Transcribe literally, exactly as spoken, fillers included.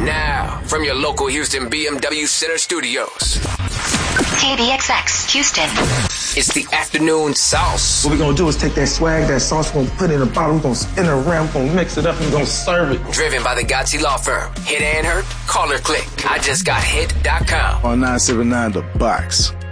Now, from your local Houston B M W Center Studios. K B X X, Houston. It's the afternoon sauce. What we're going to do is take that swag, that sauce, we're going to put it in a bottle, we're going to spin it around, we're going to mix it up, and we're going to serve it. Driven by the Gotzi Law Firm. Hit and Hurt, call or click. I just got hit dot com. On nine seven nine The Box.